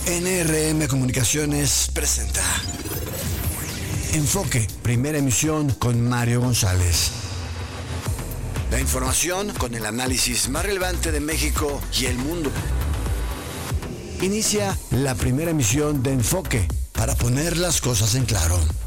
NRM Comunicaciones presenta Enfoque, primera emisión con Mario González. La información con el análisis más relevante de México y el mundo. Inicia la primera emisión de Enfoque para poner las cosas en claro.